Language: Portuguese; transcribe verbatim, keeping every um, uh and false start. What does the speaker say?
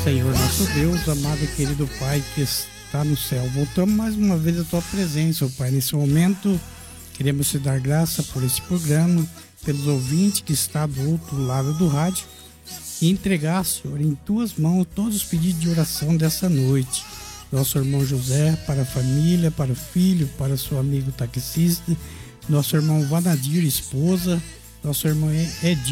Senhor nosso Deus, amado e querido Pai que está no céu, voltamos mais uma vez à Tua presença, ó Pai. Nesse momento, queremos Te dar graça por esse programa, pelos ouvintes que está do outro lado do rádio, e entregar, Senhor, em Tuas mãos todos os pedidos de oração dessa noite. Nosso irmão José, para a família, para o filho, para seu amigo taxista, nosso irmão Vanadir, esposa, nosso irmão Edinho.